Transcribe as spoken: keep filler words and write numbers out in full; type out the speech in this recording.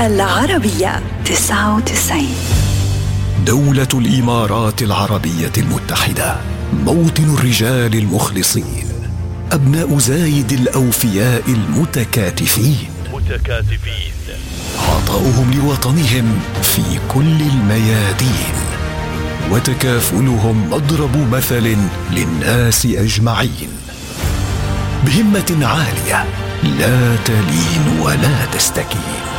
العربية تسعة وتسعين. دولة الإمارات العربية المتحدة، موطن الرجال المخلصين، أبناء زايد الأوفياء المتكاتفين متكاتفين عطاؤهم لوطنهم في كل الميادين، وتكافلهم مضرب مثل للناس أجمعين، بهمة عالية لا تلين ولا تستكين.